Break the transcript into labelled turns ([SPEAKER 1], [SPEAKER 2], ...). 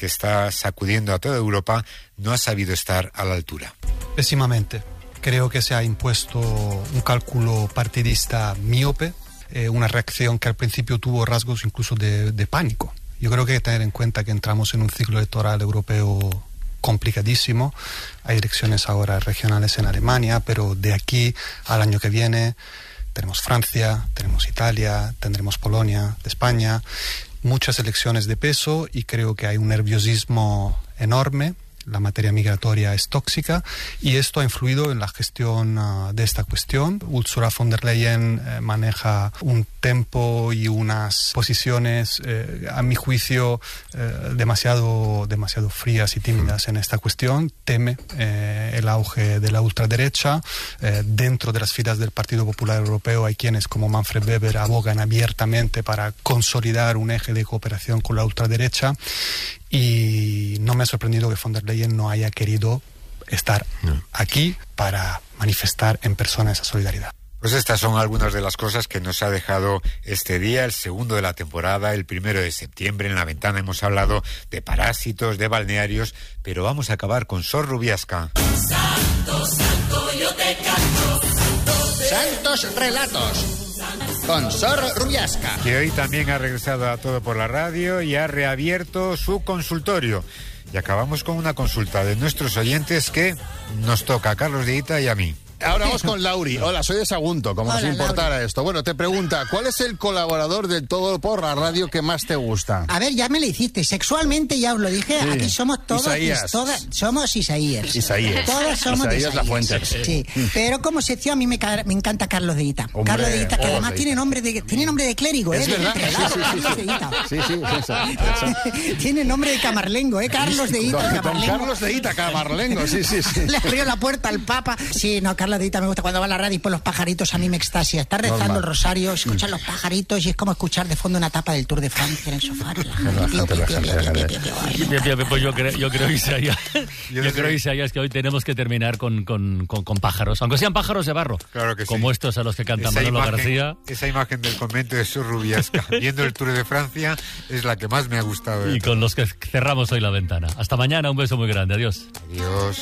[SPEAKER 1] que está sacudiendo a toda Europa, no ha sabido estar a la altura.
[SPEAKER 2] Pésimamente. Creo que se ha impuesto un cálculo partidista míope, una reacción que al principio tuvo rasgos incluso de pánico. Yo creo que hay que tener en cuenta que entramos en un ciclo electoral europeo complicadísimo. Hay elecciones ahora regionales en Alemania, pero de aquí al año que viene tenemos Francia, tenemos Italia, tendremos Polonia, de España, muchas elecciones de peso, y creo que hay un nerviosismo enorme. La materia migratoria es tóxica y esto ha influido en la gestión de esta cuestión. Ursula von der Leyen maneja un tempo y unas posiciones, a mi juicio, demasiado frías y tímidas en esta cuestión. Teme el auge de la ultraderecha. Dentro de las filas del Partido Popular Europeo hay quienes, como Manfred Weber, abogan abiertamente para consolidar un eje de cooperación con la ultraderecha. Y no me ha sorprendido que von der Leyen no haya querido estar aquí para manifestar en persona esa solidaridad.
[SPEAKER 1] Pues estas son algunas de las cosas que nos ha dejado este día, el segundo de la temporada, el 1 de septiembre. En La Ventana hemos hablado de parásitos, de balnearios, pero vamos a acabar con Sor Rubiasca.
[SPEAKER 3] Santo, santo, yo te canto. Santos relatos. Con Sor Rubiasca.
[SPEAKER 1] Que hoy también ha regresado a Todo por la Radio y ha reabierto su consultorio. Y acabamos con una consulta de nuestros oyentes que nos toca a Carlos de Ita y a mí.
[SPEAKER 4] Ahora vamos con Lauri. Hola, soy de Sagunto, como si importara Lauri. Esto. Bueno, te pregunta, ¿cuál es el colaborador del Todo por la Radio que más te gusta?
[SPEAKER 5] A ver, ya me lo hiciste. Sexualmente ya os lo dije. Sí. Aquí somos todos... Todas, somos Isaías. Todos somos Isaías.
[SPEAKER 4] La Fuente.
[SPEAKER 5] Sí. Pero como sección a mí me encanta Carlos de Ita. Hombre, Carlos de Ita, que además tiene nombre de clérigo,
[SPEAKER 4] ¿Es verdad?
[SPEAKER 5] Sí. Tiene nombre de camarlengo, Carlos de Ita, camarlengo.
[SPEAKER 4] Carlos de Ita, camarlengo, sí.
[SPEAKER 5] Le abrió la puerta al Papa. Sí, no, Carlos de Ita me gusta. Cuando va a la radio y por los pajaritos a mí me extasia. Está rezando el rosario, escuchar los pajaritos y es como escuchar de fondo una etapa del Tour de Francia en el sofá.
[SPEAKER 6] Pues yo creo, Isaías, Isaías, que hoy tenemos que terminar con pájaros, aunque sean pájaros de barro,
[SPEAKER 1] claro que
[SPEAKER 6] como
[SPEAKER 1] sí.
[SPEAKER 6] Estos a los que canta Manolo García.
[SPEAKER 1] Esa imagen del convento de Sor Rubiasca viendo el Tour de Francia es la que más me ha gustado.
[SPEAKER 6] Y con los que cerramos hoy La Ventana. Hasta mañana, un beso muy grande, adiós.
[SPEAKER 1] Adiós.